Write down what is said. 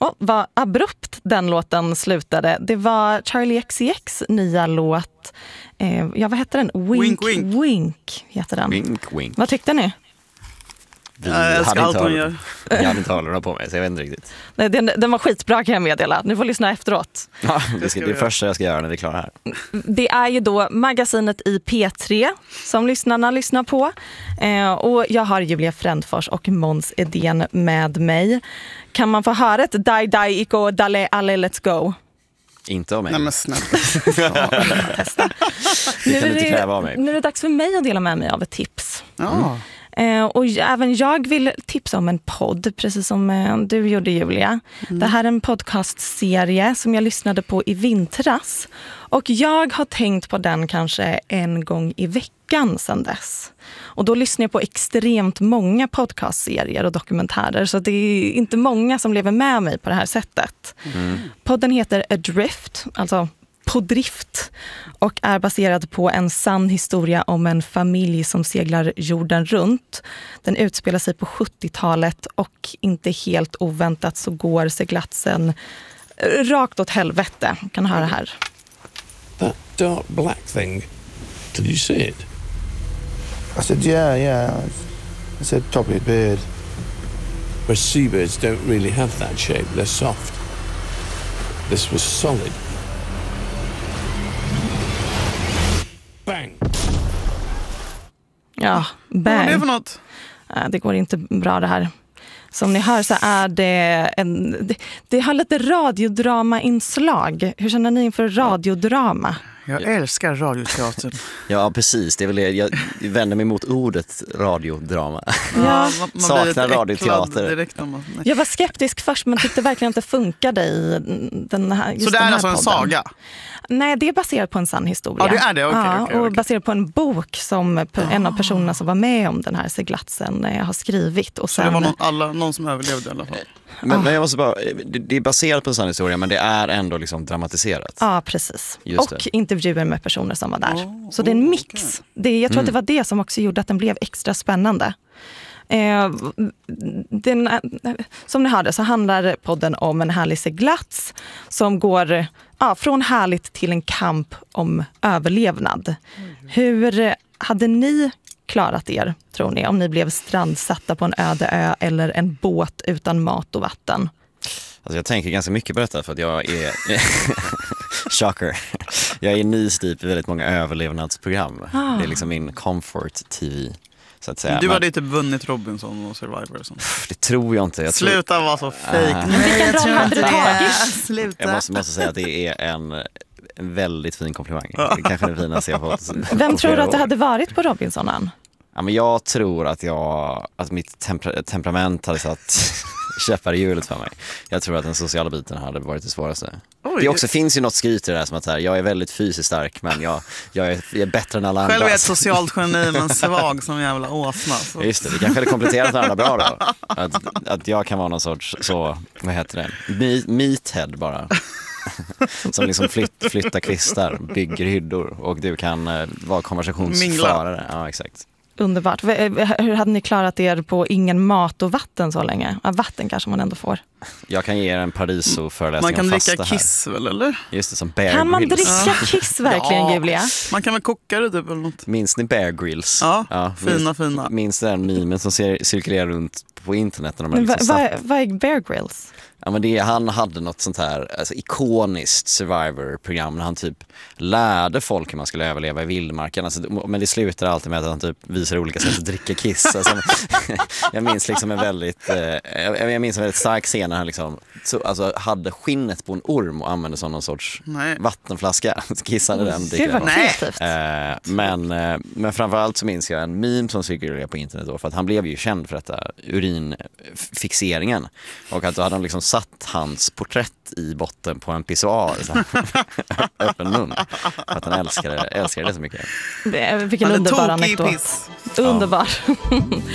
vad abrupt den låten slutade. Det var Charlie XCX nya låt. Vad heter den? Wink Wink. Wink heter den. Wink Wink. Vad tyckte ni? Jag älskar allt hon gör. Jag hade inte hörlurarna på mig, så jag vet inte riktigt. Nej, den var skitbra, kan jag meddela. Ni får lyssna efteråt. Ja, det är det första jag ska göra när vi är klara här. Det är ju då magasinet i P3 som lyssnarna lyssnar på. Och jag har Julia Frändfors och Måns Edén med mig. Kan man få höra ett Dai Dai Iko Dale Ale Let's Go? Inte av mig. Nej, men snälla. Testa. Det kan du inte kräva av mig. Nu är det dags för mig att dela med mig av ett tips. Ja. Och även jag vill tipsa om en podd, precis som du gjorde, Julia. Det här är en podcastserie som jag lyssnade på i vintras. Och jag har tänkt på den kanske en gång i veckan sedan dess. Och då lyssnar jag på extremt många podcastserier och dokumentärer. Så det är inte många som lever med mig på det här sättet. Podden heter Adrift, alltså på drift, och är baserad på en sann historia om en familj som seglar jorden runt. Den utspelar sig på 70-talet och inte helt oväntat så går seglatsen rakt åt helvete. Kan höra här. That dark black thing, did you see it? I said, yeah. I said, probably a bird. Where seabirds don't really have that shape, they're soft. This was solid. Bang! Ja, Vad är det bang. för något? Det går inte bra det här. Som ni hör så är det har lite radiodrama-inslag. Hur känner ni inför radiodrama? Jag älskar radioteater. Ja, precis. Det är väl det. Jag vänder mig mot ordet radiodrama. Ja. Man blir Saknar lite radioteater. äcklad direkt när man... Nej. Jag var skeptisk först men tyckte verkligen att det funkade i den här, just Så det den är här alltså en podden. saga? Nej, det är baserat på en sann historia. Ja, det är det. Okej. Och baserat på en bok som en av personerna som var med om den här seglatsen har skrivit. Och Så det var någon som överlevde i alla fall? Men jag måste bara, det är baserat på en sann historia, men det är ändå liksom dramatiserat. Ja, precis. Just Och det. intervjuer med personer som var där. Så det är en mix. Jag tror att det var det som också gjorde att den blev extra spännande. Som ni hörde så handlar podden om en härlig seglats som går från härligt till en kamp om överlevnad. Hur hade ni klarat er, tror ni, om ni blev strandsatta på en öde ö eller en båt utan mat och vatten? Alltså jag tänker ganska mycket på detta för att jag är shocker. Jag är knee-deep i väldigt många överlevnadsprogram. Det är liksom min comfort TV, så att säga. Du hade inte vunnit Robinson och Survivor och sånt. Det tror jag inte. Sluta vara så fake. Vilken roll hade du tagit? Sluta. Jag måste säga att det är en väldigt fin komplimang. Det är kanske det finaste jag fått. Vem tror du att det hade varit på Robinsonen? Ja, men jag tror att mitt temperament hade satt käppar i hjulet för mig. Jag tror att den sociala biten hade varit det svåraste. Det också finns ju något skryt i det där som att här, jag är väldigt fysiskt stark men jag är bättre än alla andra. Själv är jag ett socialt geni men svag som jävla åsna. Så. Just det kanske hade kompletterat varandra bra då. Att jag kan vara någon sorts, så, vad heter det? Meathead bara. Som liksom flyttar kvistar, bygger hyddor och du kan vara konversationsförare. Ja, exakt. Underbart. Hur hade ni klarat er på ingen mat och vatten så länge? Ja, vatten kanske man ändå får. Jag kan ge er en paradiso-föreläsning. Man kan om fasta dricka kiss här. väl, eller? Just det, som Bear Kan man Grylls. dricka kiss verkligen, Julia? Man kan väl koka det typ eller något. Minns ni Bear Grylls? Ja, fina. Minns den memen som cirkulerar runt på internet när de Men liksom vad är Bear Grylls? Ja, men han hade något sånt här ikoniskt Survivor-program när han typ lärde folk hur man skulle överleva i vildmarken. Alltså, men det slutar alltid med att han typ visar olika sätt att dricka kiss. Alltså, jag minns liksom en väldigt stark scen när han liksom, hade skinnet på en orm och använde som någon sorts vattenflaska. Kissade den. Det var kreativt. Men framförallt så minns jag en meme som cirkulerade på internet då, för att han blev ju känd för detta urinfixeringen. Och att då hade de liksom satt hans porträtt i botten på en pissoar, öppen mun, för att han älskade det så mycket. Vilken underbar anekdot. Underbar.